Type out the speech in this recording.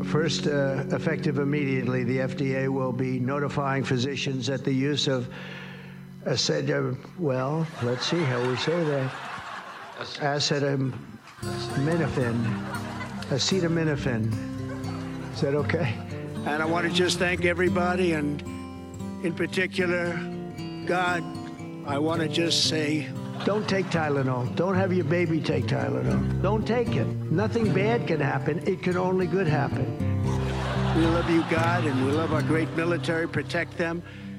First, effective immediately, the FDA will be notifying physicians that the use of well, let's see how we say that. Acetaminophen. Is that okay? And I want to just thank everybody, and in particular, God, I want to just say, don't take Tylenol. Don't have your baby take Tylenol. Don't take it. Nothing bad can happen. It can only good happen. We love you, God, and we love our great military. Protect them.